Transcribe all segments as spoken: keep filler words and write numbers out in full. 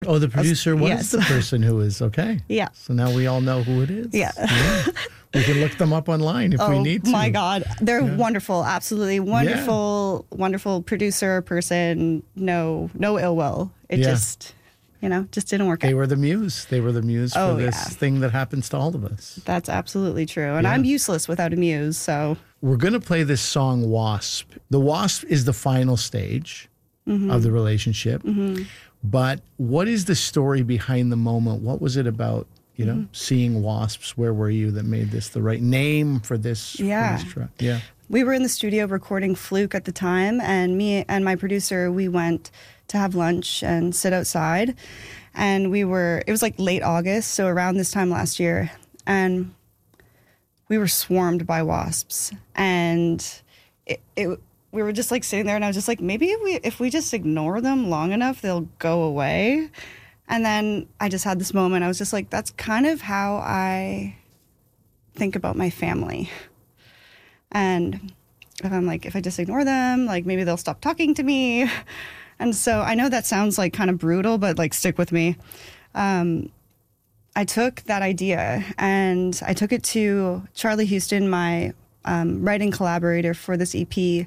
Oh, the producer was yes. the person who is, okay. Yeah. So now we all know who it is. Yeah. yeah. We can look them up online if oh, we need to. my God. They're Yeah. wonderful. Absolutely wonderful, yeah. wonderful producer, person. No, no ill will. It yeah. just, you know, just didn't work They out. were the muse. They were the muse oh, for this yeah. thing that happens to all of us. That's absolutely true. And yeah. I'm useless without a muse, so. We're going to play this song, Wasp. The Wasp is the final stage mm-hmm. of the relationship. Mm-hmm. But what is the story behind the moment? What was it about, you know, mm-hmm. seeing wasps? Where were you that made this the right name for this? Yeah. For this track? Yeah. We were in the studio recording Fluke at the time, and me and my producer, we went to have lunch and sit outside. And we were, it was like late August, so around this time last year. And we were swarmed by wasps. And it, it we were just like sitting there, and I was just like, maybe if we if we just ignore them long enough, they'll go away. And then I just had this moment. I was just like, that's kind of how I think about my family. And if I'm like, if I just ignore them, like maybe they'll stop talking to me. And so I know that sounds like kind of brutal, but like stick with me. Um, I took that idea and I took it to Charlie Houston, my um, writing collaborator for this E P.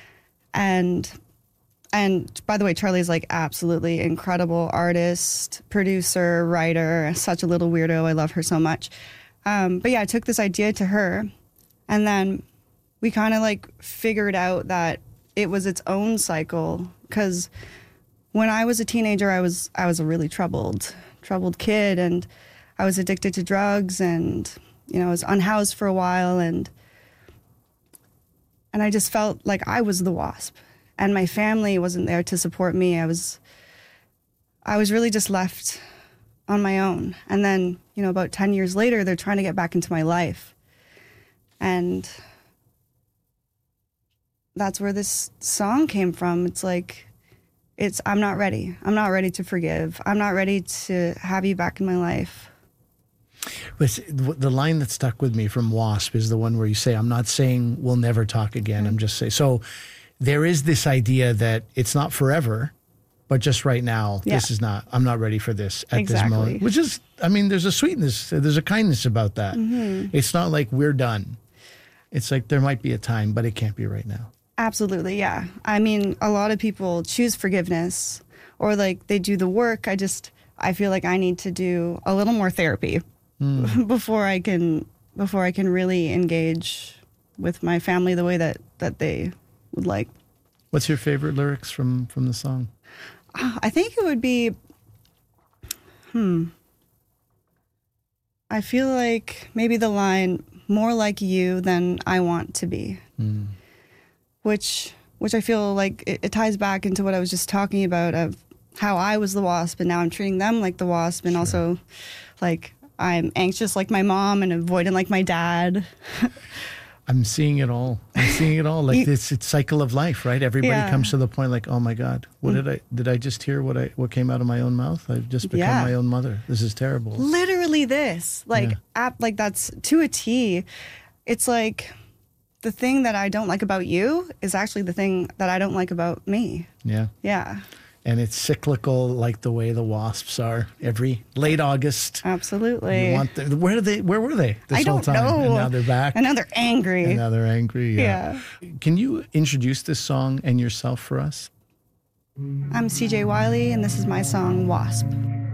And and by the way, Charlie's like absolutely incredible artist, producer, writer, such a little weirdo. I love her so much. Um, but yeah, I took this idea to her, and then we kind of like figured out that it was its own cycle. Because when I was a teenager, I was I was a really troubled, troubled kid, and I was addicted to drugs, and you know, I was unhoused for a while, and and I just felt like I was the wasp, and my family wasn't there to support me. I was I was really just left on my own. And then, you know, about ten years later, they're trying to get back into my life, and that's where this song came from. It's like, it's, I'm not ready. I'm not ready to forgive. I'm not ready to have you back in my life. But the line that stuck with me from Wasp is the one where you say, I'm not saying we'll never talk again. Mm-hmm. I'm just saying. So there is this idea that it's not forever, but just right now, yeah. this is not, I'm not ready for this at exactly. this moment. Which is, I mean, there's a sweetness, there's a kindness about that. Mm-hmm. It's not like we're done. It's like there might be a time, but it can't be right now. Absolutely, yeah. I mean, a lot of people choose forgiveness, or like they do the work. I just, I feel like I need to do a little more therapy mm. before I can, before I can really engage with my family the way that, that they would like. What's your favorite lyrics from, from the song? I think it would be, hmm. I feel like maybe the line, more like you than I want to be. Mm. Which, which I feel like it, it ties back into what I was just talking about of how I was the wasp, and now I'm treating them like the wasp, and sure. also like I'm anxious like my mom and avoidant like my dad. I'm seeing it all. I'm seeing it all. Like this, it's cycle of life, right? Everybody yeah. comes to the point like, oh my God, what mm. did I, did I just hear what I, what came out of my own mouth? I've just become yeah. my own mother. This is terrible. Literally this, like, yeah. app, like that's to a T. It's like, the thing that I don't like about you is actually the thing that I don't like about me. Yeah. Yeah. And it's cyclical, like the way the wasps are every late August. Absolutely. You want the, where are they? Where were they this I whole don't time? know. And now they're back. And now they're angry. And now they're angry. Yeah. yeah. Can you introduce this song and yourself for us? I'm C J Wiley, and this is my song, Wasp.